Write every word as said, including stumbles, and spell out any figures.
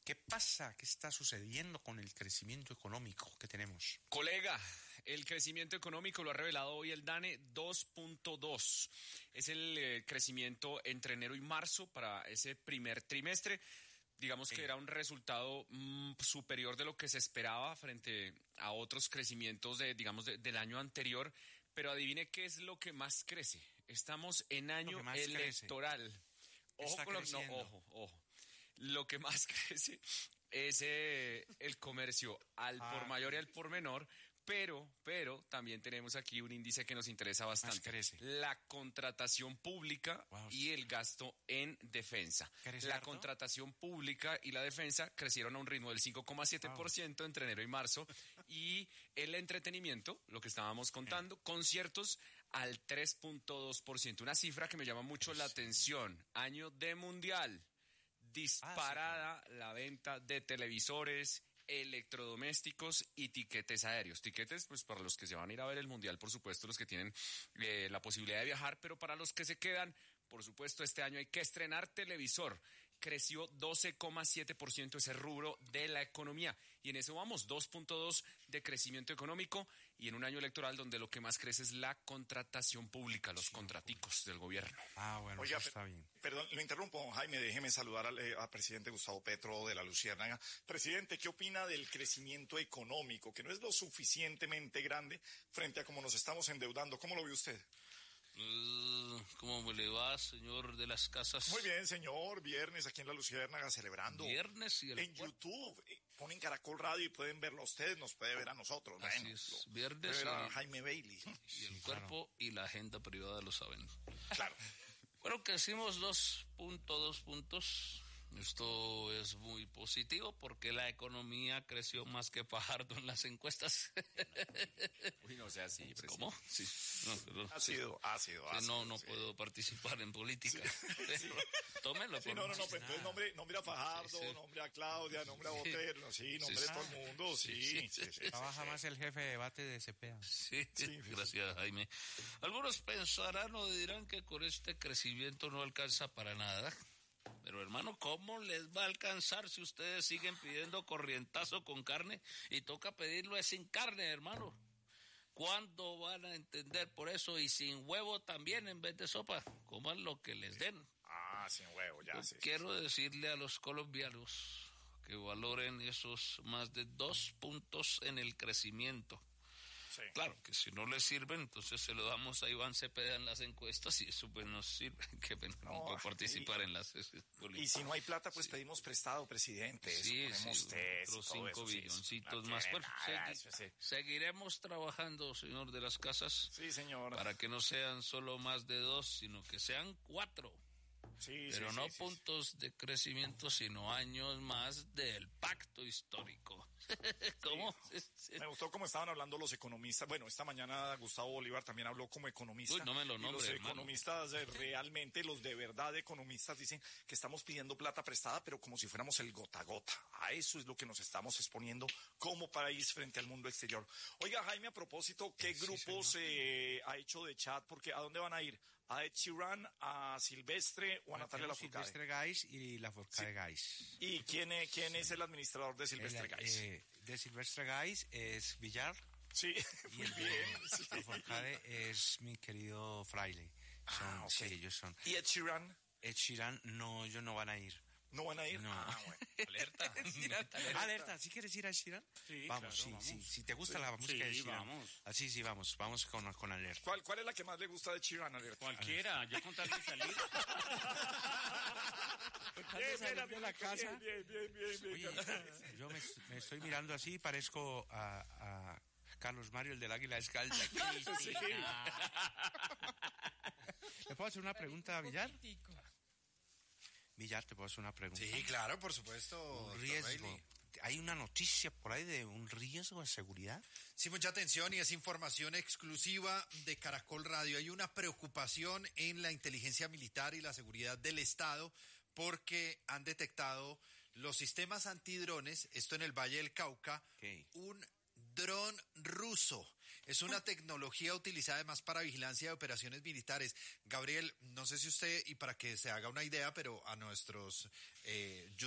¿Qué pasa? ¿Qué está sucediendo con el crecimiento económico que tenemos? Colega, el crecimiento económico lo ha revelado hoy el DANE, dos punto dos. Es el eh, crecimiento entre enero y marzo para ese primer trimestre. Digamos que sí. Era un resultado mmm, superior de lo que se esperaba frente a otros crecimientos de, digamos, de, del año anterior. Pero adivine qué es lo que más crece. Estamos en año electoral. Ojo con lo, no, ojo, ojo. Lo que más crece es eh, el comercio al ah, por mayor y al por menor. Pero, pero también tenemos aquí un índice que nos interesa bastante. La contratación pública wow. y el gasto en defensa. La harto? contratación pública y la defensa crecieron a un ritmo del cinco coma siete por ciento wow. entre enero y marzo. Y el entretenimiento, lo que estábamos contando, eh. conciertos al tres punto dos por ciento. Una cifra que me llama mucho pues, la atención. Año de mundial. Disparada ah, sí, la venta de televisores, electrodomésticos y tiquetes aéreos. Tiquetes, pues para los que se van a ir a ver el Mundial, por supuesto, los que tienen eh, la posibilidad de viajar, pero para los que se quedan, por supuesto, este año hay que estrenar televisor. Creció doce coma siete por ciento ese rubro de la economía. Y en eso vamos, dos punto dos de crecimiento económico y en un año electoral donde lo que más crece es la contratación pública, los sí, contraticos del gobierno. Ah, bueno, Oiga, eso está bien. Perdón, lo interrumpo, Jaime, déjeme saludar al, eh, al presidente Gustavo Petro de la Luciérnaga. Presidente, ¿qué opina del crecimiento económico, que no es lo suficientemente grande frente a cómo nos estamos endeudando? ¿Cómo lo ve usted? Uh, ¿Cómo me le va, señor de las casas? Muy bien, señor. Viernes aquí en la Luciérnaga celebrando. Viernes y el En cuerpo. YouTube. Ponen Caracol Radio y pueden verlo a ustedes, nos puede ver a nosotros. Así bueno, es. Lo, Viernes puede ver a y, Jaime Bailey. Y el sí, cuerpo claro. y la agenda privada lo saben. Claro. Bueno, crecimos dos punto dos puntos. Esto es muy positivo porque la economía creció más que Fajardo en las encuestas. Uy, no sea así. ¿Cómo? Sí. No, pero, ha sido, sí. ha sido, ha sí, No, sido, no sí. puedo participar en política. Sí. Pero, tómenlo. Sí, no, no, no, pues entonces nombre, nombre a Fajardo, sí, sí. nombre a Claudia, nombre a Botero, sí, nombre sí, de todo el mundo, sí. sí, sí, sí Trabaja sí, más sí. el jefe de debate de Cepeda. Sí, sí, gracias, Jaime. Algunos pensarán o dirán que con este crecimiento no alcanza para nada. Pero hermano, ¿cómo les va a alcanzar si ustedes siguen pidiendo corrientazo con carne y toca pedirlo es sin carne, hermano? ¿Cuándo van a entender por eso? Y sin huevo también en vez de sopa, coman lo que les den. Ah, sin huevo, ya. Yo sí, quiero sí. decirle a los colombianos que valoren esos más de dos puntos en el crecimiento. Sí. Claro, que si no les sirven, entonces se lo damos a Iván Cepeda en las encuestas y eso pues nos sirve, que no, no puede participar y, en las eh, y si no hay plata, pues sí. pedimos prestado, presidente. Sí, eso sí, test, otros cinco eso, billoncitos sí, más. Bueno, nada, segui- sí. seguiremos trabajando, señor de las casas. Sí, señor. Para que no sean solo más de dos, sino que sean cuatro. Sí, Pero sí, no sí, puntos sí. de crecimiento, sino años más del pacto histórico. ¿Cómo? Sí. Me gustó cómo estaban hablando los economistas. Bueno, esta mañana Gustavo Bolívar también habló como economista. Uy, no me lo nombre, y los hermano. economistas, realmente, los de verdad economistas dicen que estamos pidiendo plata prestada, pero como si fuéramos el gota a gota. A eso es lo que nos estamos exponiendo como país frente al mundo exterior. Oiga, Jaime, a propósito, ¿qué sí, grupos eh, ha hecho de chat? Porque ¿a dónde van a ir? ¿A Ed Sheeran, a Silvestre o a Natalia Lafourcade? Silvestre Gais y Lafourcade sí. Gais. ¿Y quién es, quién es el administrador de Silvestre Gais? Eh, de Silvestre Gais es Villar. Sí, y el bien. Sí. Lafourcade es mi querido Fraile. Son, ah, okay. Sí, ellos son. ¿Y Ed Sheeran? Ed Sheeran, no, ellos no van a ir. ¿No van a ir? No. Ah, bueno. Alerta. alerta. Alerta. ¿Sí quieres ir a Sheeran? Sí, vamos, claro, sí, vamos. sí. Si te gusta sí, la música sí, de Sheeran. vamos. Ah, sí, sí, vamos. Vamos con, con Alerta. ¿Cuál, ¿Cuál es la que más le gusta de Sheeran, Alerta? Cualquiera. Yo con tal de salir. Bien, bien, de la casa. Bien, bien, bien, bien. Oye, yo me, me estoy mirando así y parezco a, a Carlos Mario, el del Águila Descalza. Sí. ¿Le puedo hacer una pregunta a Villar? Villar, ¿te puedo hacer una pregunta? Sí, claro, por supuesto. Un riesgo. ¿Hay una noticia por ahí de un riesgo de seguridad? Sí, mucha atención y es información exclusiva de Caracol Radio. Hay una preocupación en la inteligencia militar y la seguridad del Estado porque han detectado los sistemas antidrones, esto en el Valle del Cauca, okay. un dron ruso. Es una tecnología utilizada además para vigilancia de operaciones militares. Gabriel, no sé si usted, y para que se haga una idea, pero a nuestros eh,